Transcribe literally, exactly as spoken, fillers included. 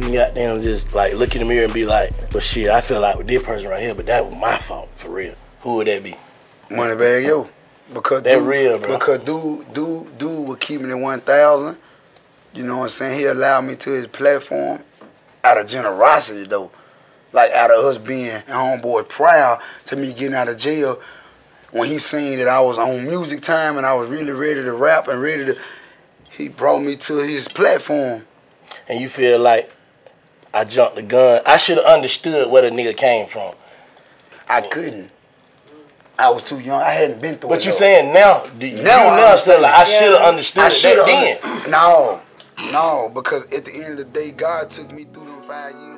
can goddamn just like look in the mirror and be like, but shit, I feel like with this person right here, but that was my fault for real. Who would that be? Moneybagg Yo. Because that dude, real, bro. Because dude, dude, dude was keeping it one thousand. You know what I'm saying? He allowed me to his platform out of generosity, though. Like, out of us being homeboy proud to me getting out of jail. When he seen that I was on music time and I was really ready to rap and ready to, he brought me to his platform. And you feel like I jumped the gun. I should have understood where the nigga came from. I couldn't. I was too young. I hadn't been through but it. But you saying now, do you now, now still like, I should have understood I it that then. Under, no, no, because at the end of the day, God took me through them five years.